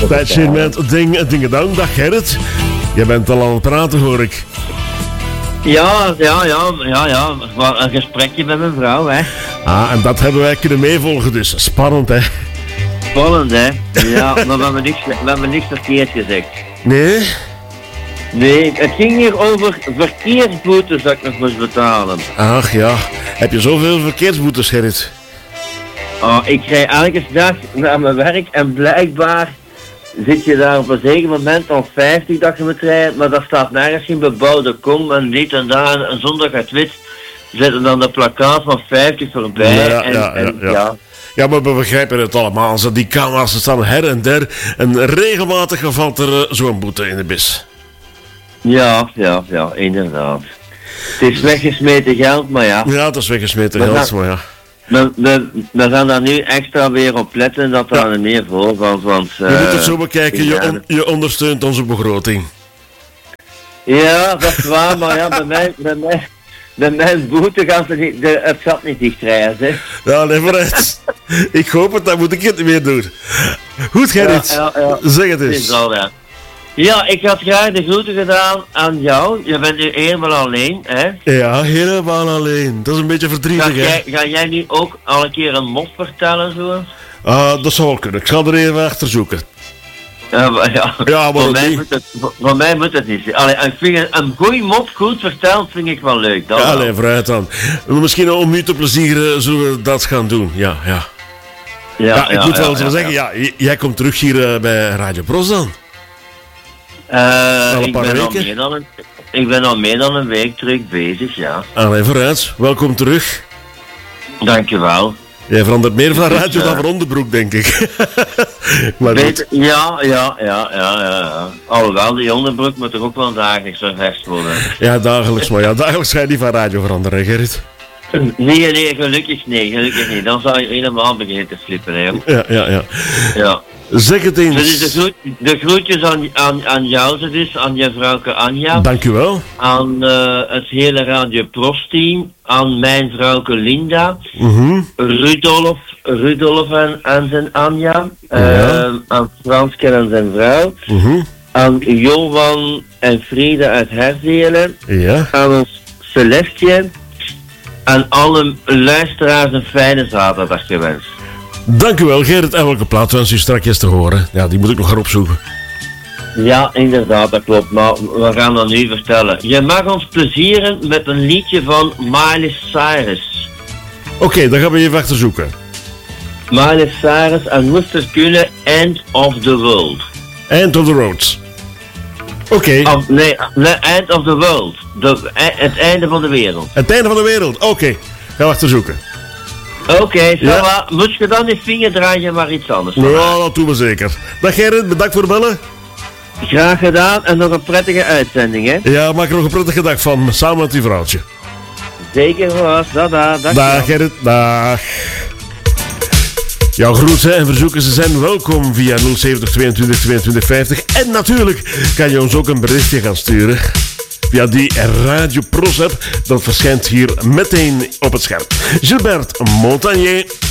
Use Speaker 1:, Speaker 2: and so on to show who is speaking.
Speaker 1: Tijdje met Dingedang. Dag Gerrit. Je bent al aan het praten, hoor ik.
Speaker 2: Ja. Een gesprekje met mijn vrouw, hè.
Speaker 1: Ah, en dat hebben wij kunnen meevolgen, dus spannend, hè.
Speaker 2: Spannend, hè. Ja, maar we hebben niks verkeerd gezegd.
Speaker 1: Nee?
Speaker 2: Nee, het ging hier over verkeersboetes dat ik nog moest betalen.
Speaker 1: Ach ja, heb je zoveel verkeersboetes, Gerrit?
Speaker 2: Oh, ik rij elke dag naar mijn werk en blijkbaar zit je daar op een zeker moment al 50 dat je moet rijden, maar daar staat nergens geen bebouwde kom en dit en daar en zondag het wit zetten dan de plakkaat van 50 voorbij.
Speaker 1: Ja. Ja, maar we begrijpen het allemaal. Die camera's staan her en der en regelmatig valt er zo'n boete in de bis.
Speaker 2: Ja, inderdaad. Het is weggesmeten geld, maar ja.
Speaker 1: Ja, het is weggesmeten geld, maar ja.
Speaker 2: We gaan daar nu extra weer op letten dat er er meer voorvalt, want...
Speaker 1: je moet het zo bekijken, je ondersteunt onze begroting.
Speaker 2: Ja, dat is waar, maar ja, bij mijn boete gaan ze niet, het gat niet dichtrijden, zeg.
Speaker 1: Ja, nee, vooruit. Ik hoop het, dan moet ik het niet meer doen. Goed, Gerrit,
Speaker 2: ja.
Speaker 1: Zeg het eens.
Speaker 2: Het is al, ja. Ja, ik had graag de groeten gedaan aan jou. Je bent nu helemaal alleen, hè?
Speaker 1: Ja, helemaal alleen. Dat is een beetje verdrietig, hè?
Speaker 2: Ga jij nu ook al een keer een mop vertellen, zo?
Speaker 1: Dat zou wel kunnen. Ik ga er even achter zoeken.
Speaker 2: Ja, maar voor mij moet het niet. Allee, ik vind een goeie mop goed verteld vind ik wel leuk.
Speaker 1: Ja, alleen vooruit dan. Misschien om u te plezieren zullen we dat gaan doen. Ja, ik moet wel zo zeggen, ja, jij komt terug hier bij Radio Bros dan.
Speaker 2: Ik ben al meer dan een week terug bezig, ja.
Speaker 1: Allee, vooruit. Welkom terug.
Speaker 2: Dankjewel.
Speaker 1: Jij verandert meer van radio dan van onderbroek, denk ik. Maar
Speaker 2: ja. Alhoewel, die onderbroek moet er ook wel dagelijks ververst worden.
Speaker 1: Ja, dagelijks, maar dagelijks ga je niet van radio veranderen, Gerrit.
Speaker 2: Nee, gelukkig niet. Dan zou je helemaal beginnen te flippen, hè. Ja.
Speaker 1: Zeg het eens.
Speaker 2: Dus de groetjes aan jou, dus aan je vrouwke Anja.
Speaker 1: Dank u wel.
Speaker 2: Aan het hele Radio Pros team. Aan mijn vrouwke Linda. Rudolf en zijn Anja. Aan Franske en zijn vrouw. Aan Johan en Frieda uit Herzelen.
Speaker 1: Ja.
Speaker 2: Aan ons Celestje. Aan alle luisteraars een fijne zaterdag gewenst.
Speaker 1: Dank u wel, Gerrit. En welke plaat wens u straks te horen? Ja, die moet ik nog gaan opzoeken.
Speaker 2: Ja, inderdaad, dat klopt. Maar we gaan dat nu vertellen. Je mag ons plezieren met een liedje van Miley Cyrus.
Speaker 1: Oké, dan gaan we even achter zoeken.
Speaker 2: Miley Cyrus en moest het kunnen End of the World.
Speaker 1: End of the Roads. Oké.
Speaker 2: Nee, End of the World. Het einde van de wereld.
Speaker 1: Het einde van de wereld, oké. Gaan we achter zoeken.
Speaker 2: Oké, moet je dan niet vinger draaien, maar iets anders?
Speaker 1: Ja, dat doen we zeker. Dag Gerrit, bedankt voor het bellen.
Speaker 2: Graag gedaan en nog een prettige uitzending, hè?
Speaker 1: Ja, maak er nog een prettige dag van, samen met uw vrouwtje.
Speaker 2: Zeker vast,
Speaker 1: dag Gerrit, dag. Jouw groeten en verzoeken ze zijn welkom via 070 22 22 50. En natuurlijk kan je ons ook een berichtje gaan sturen via die Radio Pros app. Dat verschijnt hier meteen op het scherm. Gilbert Montagnier.